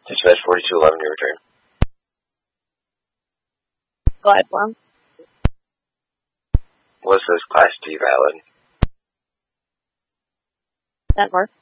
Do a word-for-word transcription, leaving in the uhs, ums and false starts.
Dispatch forty-two eleven, your return. Glide form. What says Class D valid? That works.